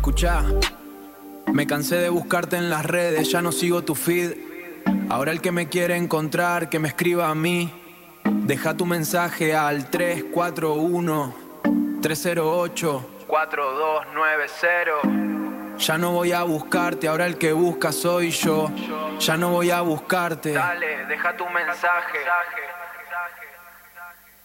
Escuchá, me cansé de buscarte en las redes, ya no sigo tu feed. Ahora el que me quiere encontrar, que me escriba a mí. Deja tu mensaje al 341-308-4290. Ya no voy a buscarte, ahora el que busca soy yo. Ya no voy a buscarte. Dale, deja tu mensaje.